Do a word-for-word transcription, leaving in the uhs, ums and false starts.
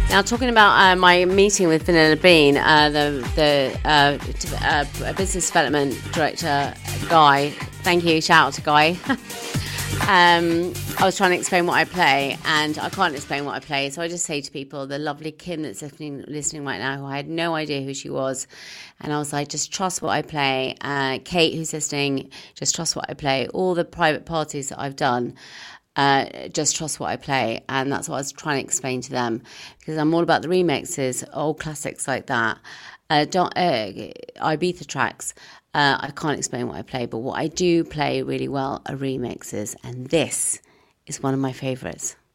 Now, talking about uh, my meeting with Vanilla Bean, uh, the the uh, uh, business development director, Guy. Thank you. Shout out to Guy. um, I was trying to explain what I play, and I can't explain what I play. So I just say to people, the lovely Kim that's listening, listening right now, who I had no idea who she was, and I was like, just trust what I play. Uh, Kate, who's listening, just trust what I play. All the private parties that I've done. Uh, just trust what I play, and that's what I was trying to explain to them, because I'm all about the remixes, old classics like that. Uh, don't, uh, Ibiza tracks, uh, I can't explain what I play, but what I do play really well are remixes, and this is one of my favourites.